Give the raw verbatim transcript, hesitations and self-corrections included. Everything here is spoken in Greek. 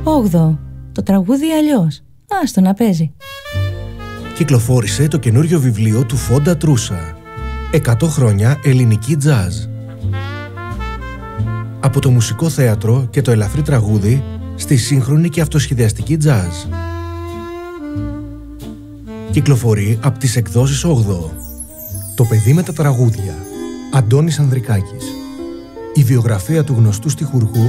Όγδοο. Το τραγούδι αλλιώς. Άστο να παίζει. Κυκλοφόρησε το καινούριο βιβλίο του Φόντα Τρούσα. εκατό χρόνια ελληνική τζάζ. Από το μουσικό θέατρο και το ελαφρύ τραγούδι στη σύγχρονη και αυτοσχεδιαστική τζάζ. Κυκλοφορεί από τις εκδόσεις Όγδοο. Το παιδί με τα τραγούδια. Αντώνης Ανδρικάκης. Η βιογραφία του γνωστού στιχουργού